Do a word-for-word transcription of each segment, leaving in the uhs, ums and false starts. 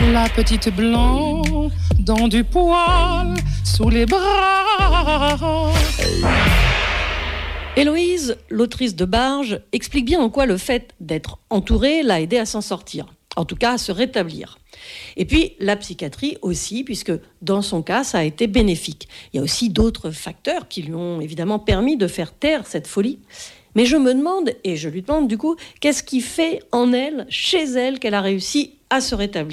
La petite blanc dans du poil sous les bras. Héloïse, l'autrice de Barges, explique bien en quoi le fait d'être entourée l'a aidée à s'en sortir, en tout cas à se rétablir. Et puis la psychiatrie aussi, puisque dans son cas, ça a été bénéfique. Il y a aussi d'autres facteurs qui lui ont évidemment permis de faire taire cette folie. Mais je me demande, et je lui demande du coup, qu'est-ce qui fait en elle, chez elle, qu'elle a réussi à se rétablir ?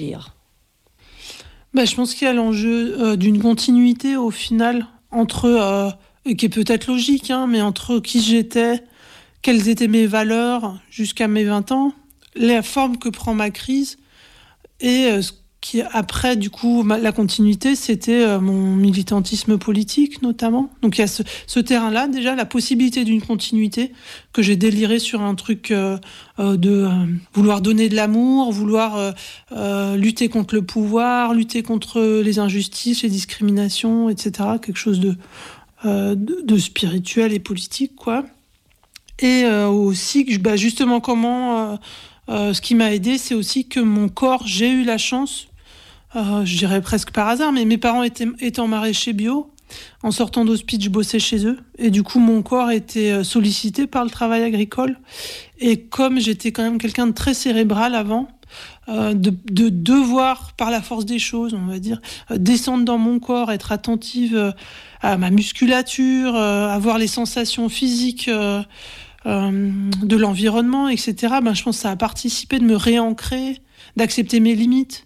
Bah, je pense qu'il y a l'enjeu euh, d'une continuité au final entre, euh, qui est peut-être logique, hein, mais entre qui j'étais, quelles étaient mes valeurs jusqu'à mes vingt ans, la forme que prend ma crise et euh, ce qui après du coup ma, la continuité, c'était euh, mon militantisme politique notamment. Donc il y a ce, ce terrain-là déjà, la possibilité d'une continuité que j'ai déliré sur un truc euh, euh, de euh, vouloir donner de l'amour, vouloir euh, euh, lutter contre le pouvoir, lutter contre les injustices, les discriminations, et cetera. Quelque chose de euh, de, de spirituel et politique, quoi. Et euh, aussi bah, justement comment euh, euh, ce qui m'a aidée, c'est aussi que mon corps, j'ai eu la chance. Euh, je dirais presque par hasard, mais mes parents étaient, étant maraîchers bio. En sortant d'hospice, je bossais chez eux. Et du coup, mon corps était sollicité par le travail agricole. Et comme j'étais quand même quelqu'un de très cérébral avant, euh, de, de devoir, par la force des choses, on va dire, euh, descendre dans mon corps, être attentive euh, à ma musculature, euh, avoir les sensations physiques euh, euh, de l'environnement, et cetera, ben, je pense que ça a participé de me réancrer, d'accepter mes limites.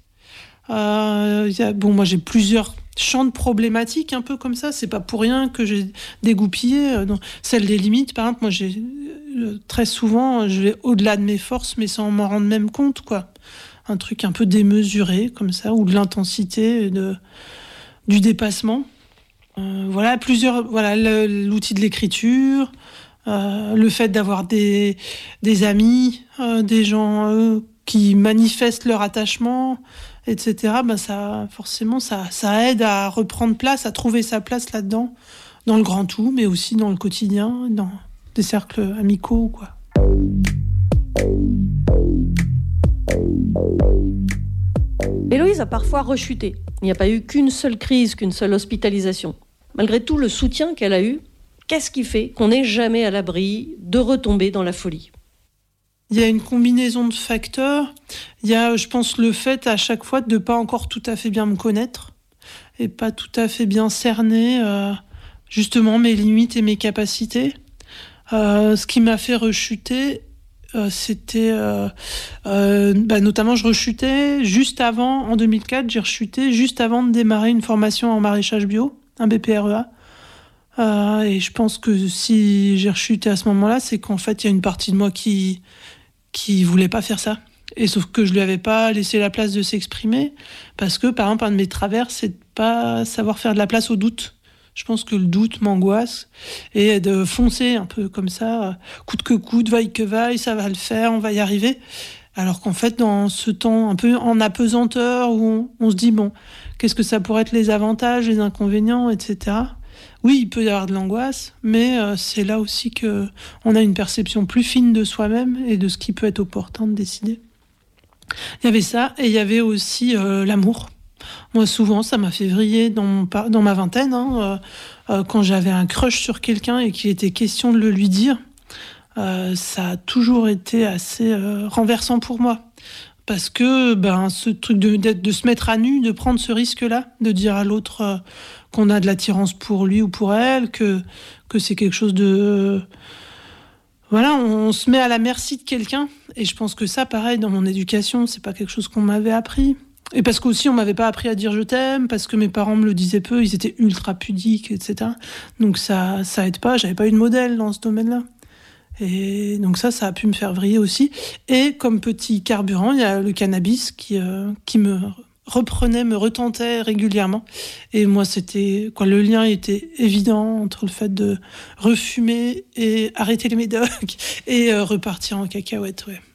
Euh, y a, bon, moi j'ai plusieurs champs de problématiques un peu comme ça, c'est pas pour rien que j'ai dégoupillé. Euh, dans celle des limites, par exemple, moi j'ai euh, très souvent je vais au-delà de mes forces, mais sans m'en rendre même compte, quoi. Un truc un peu démesuré comme ça, ou de l'intensité, de, du dépassement. Euh, voilà, plusieurs, voilà, le, l'outil de l'écriture, euh, le fait d'avoir des, des amis, euh, des gens euh, qui manifestent leur attachement, et cetera. Ben ça, forcément, ça, ça aide à reprendre place, à trouver sa place là-dedans, dans le grand tout, mais aussi dans le quotidien, dans des cercles amicaux, quoi. Héloïse a parfois rechuté. Il n'y a pas eu qu'une seule crise, qu'une seule hospitalisation. Malgré tout le soutien qu'elle a eu, qu'est-ce qui fait qu'on n'est jamais à l'abri de retomber dans la folie ? Il y a une combinaison de facteurs. Il y a, je pense, le fait à chaque fois de ne pas encore tout à fait bien me connaître et pas tout à fait bien cerner euh, justement mes limites et mes capacités. Euh, ce qui m'a fait rechuter, euh, c'était euh, euh, bah, notamment je rechutais juste avant, en deux mille quatre, j'ai rechuté juste avant de démarrer une formation en maraîchage bio, un B P R E A. Euh, et je pense que si j'ai rechuté à ce moment-là, c'est qu'en fait, il y a une partie de moi qui qui voulait pas faire ça. Et sauf que je lui avais pas laissé la place de s'exprimer, parce que, par exemple, un de mes travers, c'est de pas savoir faire de la place au doute. Je pense que le doute m'angoisse, et de foncer un peu comme ça, coûte que coûte, vaille que vaille, ça va le faire, on va y arriver. Alors qu'en fait, dans ce temps un peu en apesanteur, où on, on se dit, bon, qu'est-ce que ça pourrait être les avantages, les inconvénients, et cetera. Oui, il peut y avoir de l'angoisse, mais euh, c'est là aussi qu'on a une perception plus fine de soi-même et de ce qui peut être opportun de décider. Il y avait ça, et il y avait aussi euh, l'amour. Moi, souvent, ça m'a fait vriller dans, mon, dans ma vingtaine, hein, euh, euh, quand j'avais un crush sur quelqu'un et qu'il était question de le lui dire. Euh, ça a toujours été assez euh, renversant pour moi. Parce que ben, ce truc de, de, de se mettre à nu, de prendre ce risque-là, de dire à l'autre euh, qu'on a de l'attirance pour lui ou pour elle, que, que c'est quelque chose de... Euh, voilà, on, on se met à la merci de quelqu'un. Et je pense que ça, pareil, dans mon éducation, c'est pas quelque chose qu'on m'avait appris. Et parce qu'aussi, on m'avait pas appris à dire je t'aime, parce que mes parents me le disaient peu, ils étaient ultra pudiques, et cetera. Donc ça, ça aide pas, j'avais pas eu de modèle dans ce domaine-là. Et donc ça, ça a pu me faire vriller aussi. Et comme petit carburant, il y a le cannabis qui, euh, qui me reprenait, me retentait régulièrement. Et moi, c'était quoi, le lien était évident entre le fait de refumer et arrêter les médocs et euh, repartir en cacahuète, ouais.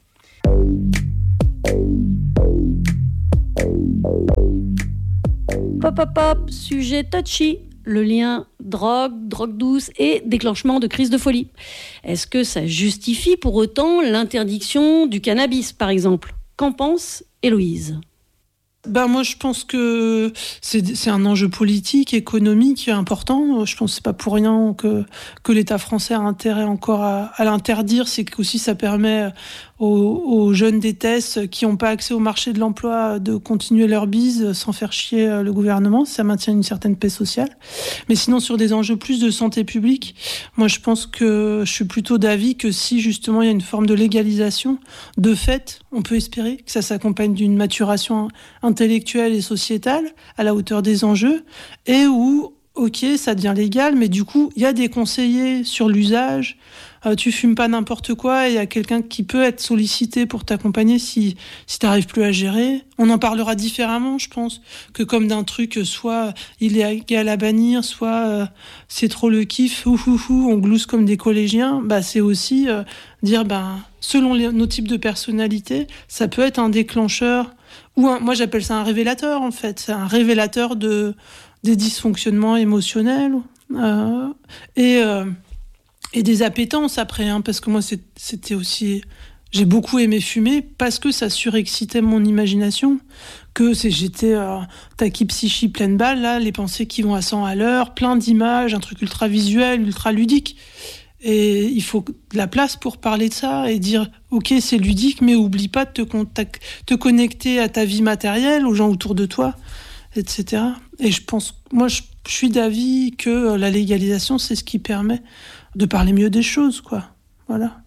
Pop, pop, pop, sujet touchy. Le lien drogue, drogue douce et déclenchement de crise de folie. Est-ce que ça justifie pour autant l'interdiction du cannabis, par exemple ? Qu'en pense Héloïse ? Ben moi, je pense que c'est, c'est un enjeu politique, économique important. Je pense que c'est pas pour rien que, que l'État français a intérêt encore à, à l'interdire. C'est qu'aussi ça permet aux, aux jeunes des T E S qui n'ont pas accès au marché de l'emploi de continuer leur bise sans faire chier le gouvernement. Ça maintient une certaine paix sociale. Mais sinon, sur des enjeux plus de santé publique, moi, je pense que je suis plutôt d'avis que si justement il y a une forme de légalisation, de fait, on peut espérer que ça s'accompagne d'une maturation intellectuelle et sociétale à la hauteur des enjeux, et où, ok, ça devient légal, mais du coup, il y a des conseillers sur l'usage, euh, tu fumes pas n'importe quoi, et il y a quelqu'un qui peut être sollicité pour t'accompagner si, si t'arrives plus à gérer. On en parlera différemment, je pense, que comme d'un truc, soit il est égal à bannir, soit euh, c'est trop le kiff, ouh, ouh, ouh, on glousse comme des collégiens. Bah, c'est aussi euh, dire, bah, selon les, nos types de personnalités, ça peut être un déclencheur, ou un, moi j'appelle ça un révélateur en fait, c'est un révélateur de, des dysfonctionnements émotionnels euh, et, euh, et des appétences après, hein, parce que moi c'est, c'était aussi... J'ai beaucoup aimé fumer parce que ça surexcitait mon imagination, que c'est, j'étais euh, tachypsychie pleine balle, là, les pensées qui vont à cent à l'heure, plein d'images, un truc ultra visuel, ultra ludique. Et il faut de la place pour parler de ça et dire ok, c'est ludique, mais oublie pas de te, contact- te connecter à ta vie matérielle, aux gens autour de toi, et cetera. Et je pense, moi je, je suis d'avis que la légalisation, c'est ce qui permet de parler mieux des choses, quoi. Voilà.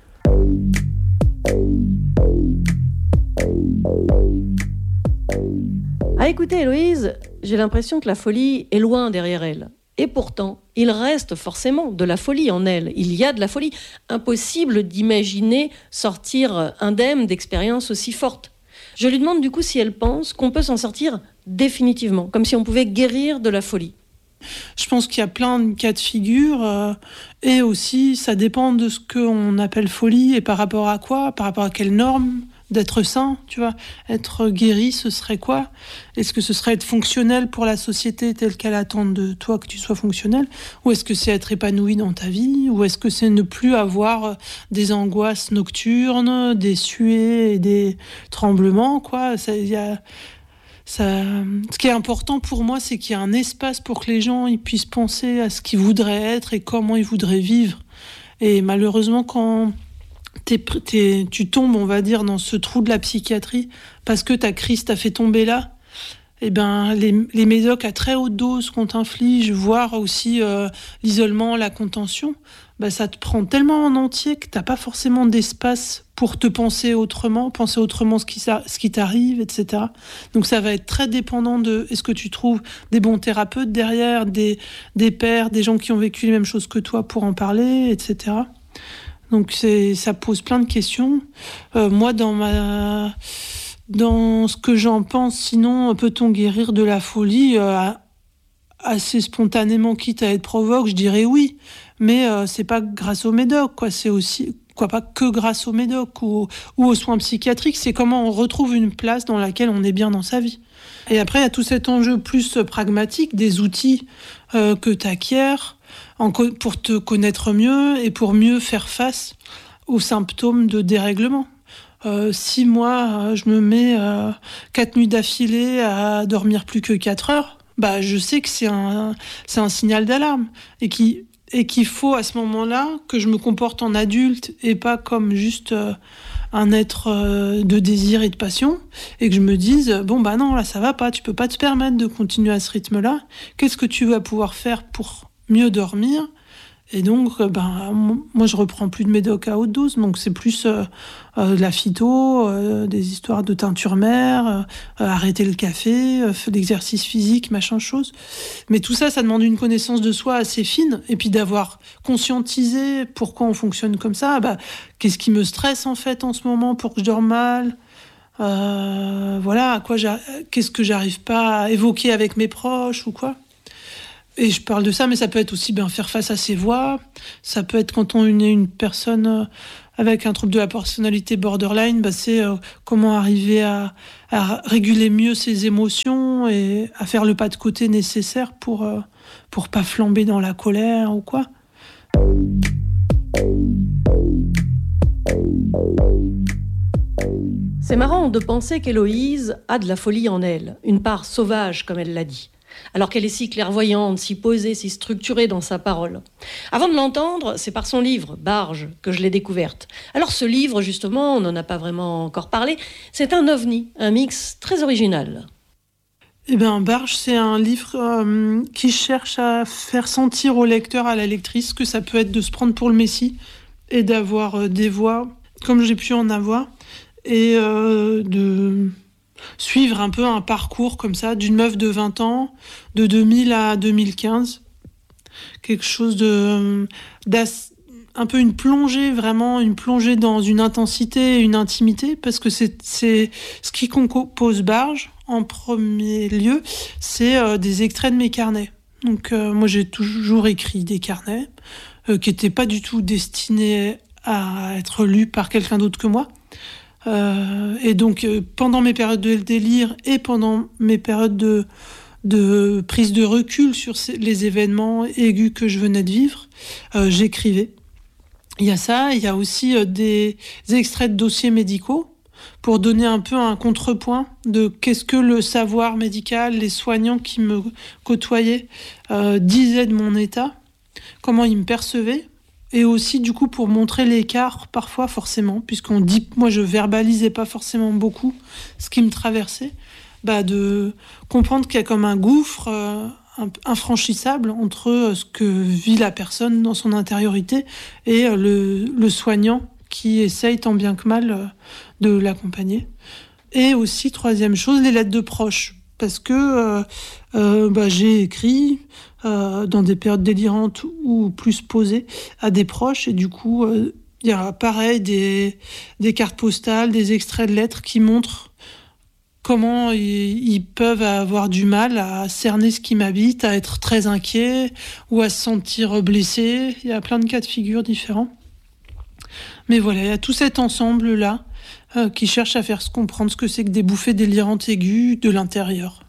À écouter Héloïse, j'ai l'impression que la folie est loin derrière elle. Et pourtant, il reste forcément de la folie en elle. Il y a de la folie. Impossible d'imaginer sortir indemne d'expériences aussi fortes. Je lui demande du coup si elle pense qu'on peut s'en sortir définitivement, comme si on pouvait guérir de la folie. Je pense qu'il y a plein de cas de figure euh, et aussi ça dépend de ce qu'on appelle folie et par rapport à quoi, par rapport à quelles normes. D'être sain, tu vois, être guéri, ce serait quoi ? Est-ce que ce serait être fonctionnel pour la société telle qu'elle attend de toi que tu sois fonctionnel ? Ou est-ce que c'est être épanoui dans ta vie ? Ou est-ce que c'est ne plus avoir des angoisses nocturnes, des suées et des tremblements, quoi ? Ça, y a, ça... Ce qui est important pour moi, c'est qu'il y a un espace pour que les gens ils puissent penser à ce qu'ils voudraient être et comment ils voudraient vivre. Et malheureusement, quand... T'es, t'es, tu tombes, on va dire, dans ce trou de la psychiatrie parce que ta crise t'a fait tomber là, et ben, les, les médocs à très haute dose qu'on t'inflige, voire aussi euh, l'isolement, la contention, ben, ça te prend tellement en entier que t'as pas forcément d'espace pour te penser autrement, penser autrement ce qui, ce qui t'arrive, et cetera. Donc ça va être très dépendant de est-ce que tu trouves des bons thérapeutes derrière, des, des pairs, des gens qui ont vécu les mêmes choses que toi pour en parler, et cetera. Donc c'est, ça pose plein de questions. Euh, moi, dans ma, dans ce que j'en pense, sinon, peut-on guérir de la folie euh, assez spontanément, quitte à être provoque, je dirais oui. Mais euh, c'est pas grâce aux médocs, quoi. C'est aussi, quoi, pas que grâce aux médocs ou, ou aux soins psychiatriques. C'est comment on retrouve une place dans laquelle on est bien dans sa vie. Et après, il y a tout cet enjeu plus pragmatique des outils euh, que tu acquiers pour te connaître mieux et pour mieux faire face aux symptômes de dérèglement. Euh, si moi, je me mets euh, quatre nuits d'affilée à dormir plus que quatre heures, bah, je sais que c'est un, c'est un signal d'alarme et, qui, et qu'il faut à ce moment-là que je me comporte en adulte et pas comme juste euh, un être euh, de désir et de passion, et que je me dise, bon bah non, là ça va pas, tu peux pas te permettre de continuer à ce rythme-là, qu'est-ce que tu vas pouvoir faire pour mieux dormir ? Et donc, ben, moi, je reprends plus de médoc à haute dose, donc c'est plus euh, euh, de la phyto, euh, des histoires de teinture mère, euh, arrêter le café, euh, l'exercice physique, machin chose. Mais tout ça, ça demande une connaissance de soi assez fine, et puis d'avoir conscientisé pourquoi on fonctionne comme ça. Bah, qu'est-ce qui me stresse, en fait, en ce moment, pour que je dors mal ? euh, Voilà, à quoi qu'est-ce que j'arrive pas à évoquer avec mes proches, ou quoi ? Et je parle de ça, mais ça peut être aussi ben, faire face à ses voix. Ça peut être quand on est une personne avec un trouble de la personnalité borderline, ben, c'est euh, comment arriver à, à réguler mieux ses émotions et à faire le pas de côté nécessaire pour euh, pour pas flamber dans la colère ou quoi. C'est marrant de penser qu'Héloïse a de la folie en elle, une part sauvage, comme elle l'a dit, alors qu'elle est si clairvoyante, si posée, si structurée dans sa parole. Avant de l'entendre, c'est par son livre, Barge, que je l'ai découverte. Alors ce livre, justement, on n'en a pas vraiment encore parlé, c'est un ovni, un mix très original. Eh bien, Barge, c'est un livre euh, qui cherche à faire sentir au lecteur, à la lectrice, que ça peut être de se prendre pour le Messie et d'avoir euh, des voix, comme j'ai pu en avoir, et euh, de suivre un peu un parcours comme ça, d'une meuf de vingt ans, de deux mille à deux mille quinze. Quelque chose de... un peu une plongée, vraiment une plongée dans une intensité et une intimité, parce que c'est, c'est ce qui compose Barge, en premier lieu, c'est euh, des extraits de mes carnets. Donc euh, moi j'ai toujours écrit des carnets euh, qui n'étaient pas du tout destinés à être lus par quelqu'un d'autre que moi. Euh, et donc euh, pendant mes périodes de délire et pendant mes périodes de, de prise de recul sur ces, les événements aigus que je venais de vivre, euh, j'écrivais. Il y a ça, il y a aussi euh, des extraits de dossiers médicaux pour donner un peu un contrepoint de qu'est-ce que le savoir médical, les soignants qui me côtoyaient euh, disaient de mon état, comment ils me percevaient. Et aussi, du coup, pour montrer l'écart, parfois, forcément, puisqu'on dit, moi, je verbalisais pas forcément beaucoup ce qui me traversait, bah, de comprendre qu'il y a comme un gouffre euh, infranchissable entre ce que vit la personne dans son intériorité et euh, le, le soignant qui essaye tant bien que mal euh, de l'accompagner. Et aussi, troisième chose, les lettres de proches. Parce que euh, euh, bah, j'ai écrit euh, dans des périodes délirantes ou plus posées à des proches. Et du coup, il euh, y a pareil des, des cartes postales, des extraits de lettres qui montrent comment ils, ils peuvent avoir du mal à cerner ce qui m'habite, à être très inquiets ou à se sentir blessés. Il y a plein de cas de figure différents. Mais voilà, il y a tout cet ensemble-là euh, qui cherche à faire se comprendre ce que c'est que des bouffées délirantes aiguës de l'intérieur.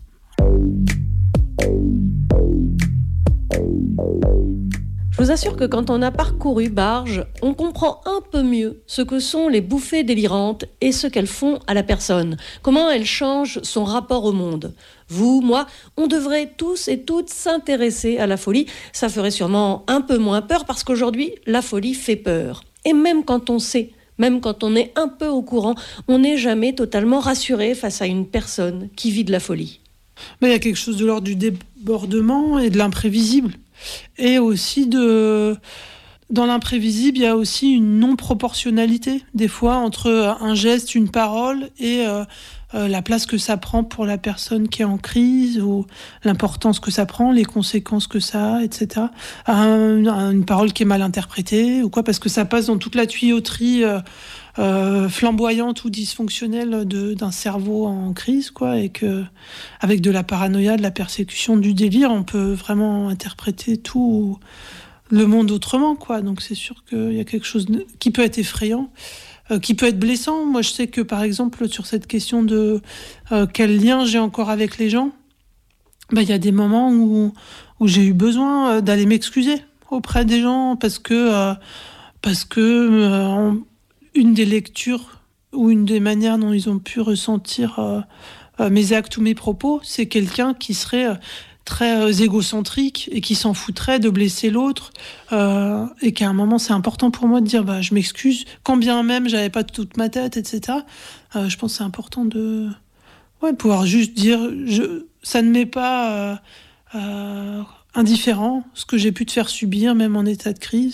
Je vous assure que quand on a parcouru Barge, on comprend un peu mieux ce que sont les bouffées délirantes et ce qu'elles font à la personne, comment elles changent son rapport au monde. Vous, moi, on devrait tous et toutes s'intéresser à la folie. Ça ferait sûrement un peu moins peur parce qu'aujourd'hui, la folie fait peur. Et même quand on sait, même quand on est un peu au courant, on n'est jamais totalement rassuré face à une personne qui vit de la folie. Mais il y a quelque chose de l'ordre du débordement et de l'imprévisible. Et aussi, de... dans l'imprévisible, il y a aussi une non-proportionnalité, des fois, entre un geste, une parole et euh, euh, la place que ça prend pour la personne qui est en crise, ou l'importance que ça prend, les conséquences que ça a, et cetera. Un, une parole qui est mal interprétée, ou quoi, parce que ça passe dans toute la tuyauterie euh, euh, flamboyante ou dysfonctionnelle de, d'un cerveau en crise, quoi, et que, avec de la paranoïa, de la persécution, du délire, on peut vraiment interpréter tout le monde autrement, quoi. Donc c'est sûr qu'il y a quelque chose qui peut être effrayant, euh, qui peut être blessant. Moi, je sais que, par exemple, sur cette question de euh, quel lien j'ai encore avec les gens, bah, y a des moments où, où j'ai eu besoin d'aller m'excuser auprès des gens parce que, euh, parce que euh, une des lectures ou une des manières dont ils ont pu ressentir euh, euh, mes actes ou mes propos, c'est quelqu'un qui serait euh, très euh, égocentrique et qui s'en foutrait de blesser l'autre, euh, et qu'à un moment c'est important pour moi de dire bah, je m'excuse, quand bien même j'avais pas toute ma tête, et cetera. Euh, je pense que c'est important de ouais, pouvoir juste dire je, ça ne m'est pas euh, euh, indifférent ce que j'ai pu te faire subir même en état de crise.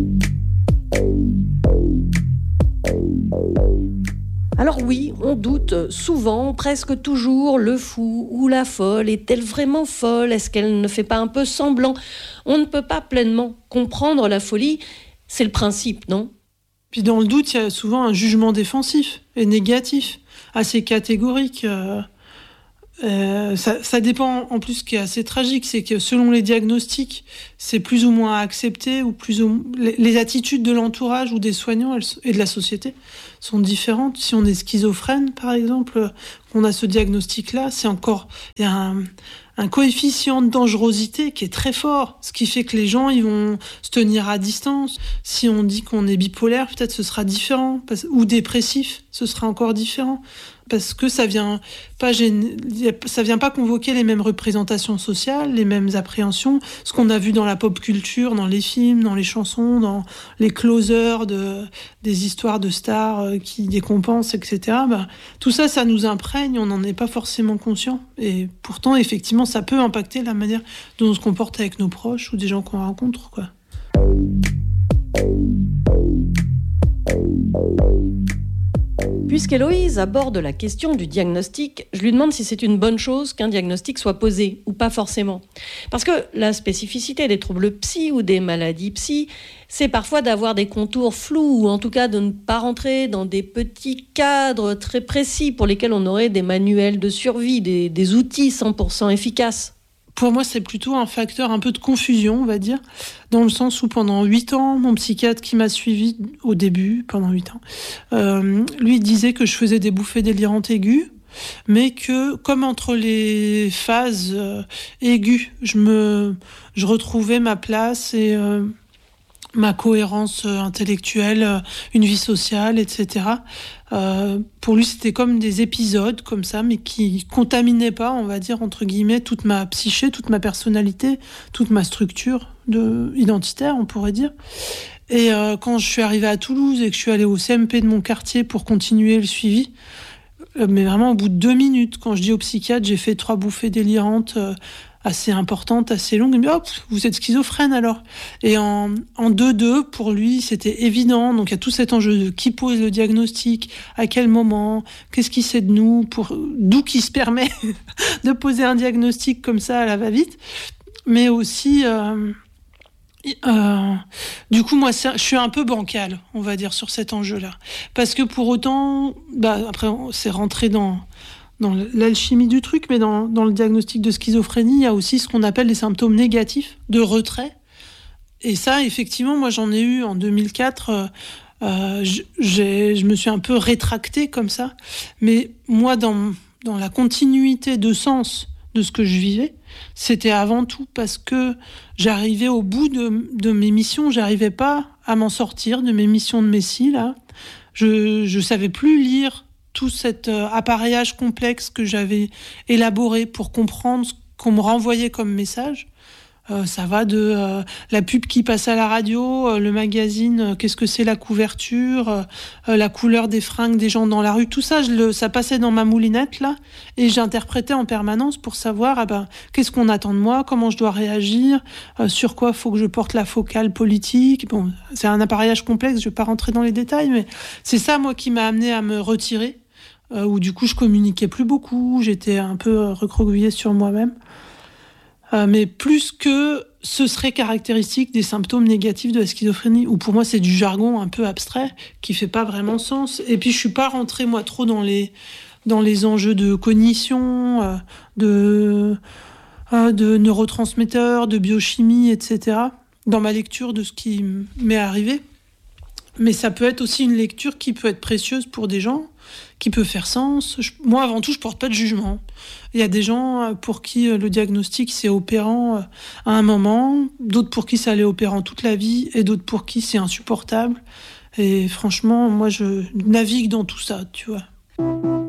Alors oui, on doute souvent, presque toujours, le fou ou la folle. Est-elle vraiment folle ? Est-ce qu'elle ne fait pas un peu semblant ? On ne peut pas pleinement comprendre la folie. C'est le principe, non ? Puis dans le doute, il y a souvent un jugement défensif et négatif, assez catégorique. Euh, Euh, ça, ça dépend. En plus, ce qui est assez tragique, c'est que selon les diagnostics, c'est plus ou moins accepté, ou plus ou les, les attitudes de l'entourage ou des soignants elles, et de la société sont différentes. Si on est schizophrène, par exemple, qu'on a ce diagnostic-là, c'est encore il y a un, un coefficient de dangerosité qui est très fort, ce qui fait que les gens ils vont se tenir à distance. Si on dit qu'on est bipolaire, peut-être ce sera différent, parce, ou dépressif, ce sera encore différent. Parce que ça vient pas gêner, ça vient pas convoquer les mêmes représentations sociales, les mêmes appréhensions, ce qu'on a vu dans la pop culture, dans les films, dans les chansons, dans les closers de, des histoires de stars qui décompensent, et cetera. Bah, tout ça, ça nous imprègne, on n'en est pas forcément conscient. Et pourtant, effectivement, ça peut impacter la manière dont on se comporte avec nos proches ou des gens qu'on rencontre, quoi. Puisqu'Héloïse aborde la question du diagnostic, je lui demande si c'est une bonne chose qu'un diagnostic soit posé, ou pas forcément. Parce que la spécificité des troubles psy ou des maladies psy, c'est parfois d'avoir des contours flous, ou en tout cas de ne pas rentrer dans des petits cadres très précis pour lesquels on aurait des manuels de survie, des, des outils cent pour cent efficaces. Pour moi, c'est plutôt un facteur un peu de confusion, on va dire, dans le sens où pendant huit ans, mon psychiatre qui m'a suivi au début, pendant huit ans, euh, lui disait que je faisais des bouffées délirantes aiguës, mais que comme entre les phases euh, aiguës, je me, je retrouvais ma place et euh, ma cohérence intellectuelle, une vie sociale, et cetera. Euh, pour lui, c'était comme des épisodes comme ça, mais qui contaminaient pas, on va dire, entre guillemets, toute ma psyché, toute ma personnalité, toute ma structure de, identitaire, on pourrait dire. Et euh, quand je suis arrivée à Toulouse et que je suis allée au C M P de mon quartier pour continuer le suivi, euh, mais vraiment au bout de deux minutes, quand je dis au psychiatre, j'ai fait trois bouffées délirantes, euh, assez importante, assez longue. Il me dit, hop, vous êtes schizophrène alors. Et en, en deux deux, pour lui, c'était évident. Donc il y a tout cet enjeu de qui pose le diagnostic, à quel moment, qu'est-ce qu'il sait de nous, pour, d'où qui se permet de poser un diagnostic comme ça à la va-vite. Mais aussi, euh, euh, du coup, moi, je suis un peu bancale, on va dire, sur cet enjeu-là. Parce que pour autant, bah, après, c'est rentré dans... dans l'alchimie du truc, mais dans, dans le diagnostic de schizophrénie, il y a aussi ce qu'on appelle les symptômes négatifs de retrait. Et ça, effectivement, moi, j'en ai eu en deux mille quatre. Euh, j'ai, je me suis un peu rétractée comme ça. Mais moi, dans, dans la continuité de sens de ce que je vivais, c'était avant tout parce que j'arrivais au bout de, de mes missions. J'arrivais pas à m'en sortir de mes missions de messie, là. Je ne savais plus lire tout cet euh, appareillage complexe que j'avais élaboré pour comprendre ce qu'on me renvoyait comme message. Euh, ça va de euh, la pub qui passe à la radio, euh, le magazine, euh, qu'est-ce que c'est la couverture, euh, euh, la couleur des fringues des gens dans la rue, tout ça, je le, ça passait dans ma moulinette là, et j'interprétais en permanence pour savoir ah ben, qu'est-ce qu'on attend de moi, comment je dois réagir, euh, sur quoi faut que je porte la focale politique. Bon, c'est un appareillage complexe, je vais pas rentrer dans les détails, mais c'est ça moi qui m'a amené à me retirer, euh, où du coup je communiquais plus beaucoup, j'étais un peu euh, recroquevillée sur moi-même. Euh, mais plus que ce serait caractéristique des symptômes négatifs de la schizophrénie, où pour moi c'est du jargon un peu abstrait qui fait pas vraiment sens. Et puis je suis pas rentrée moi trop dans les dans les enjeux de cognition, euh, de euh, de neurotransmetteurs, de biochimie, et cetera. Dans ma lecture de ce qui m'est arrivé. Mais ça peut être aussi une lecture qui peut être précieuse pour des gens, qui peut faire sens. Je, moi, avant tout, je porte pas de jugement. Il y a des gens pour qui le diagnostic, c'est opérant à un moment, d'autres pour qui ça l'est opérant toute la vie, et d'autres pour qui c'est insupportable. Et franchement, moi, je navigue dans tout ça, tu vois.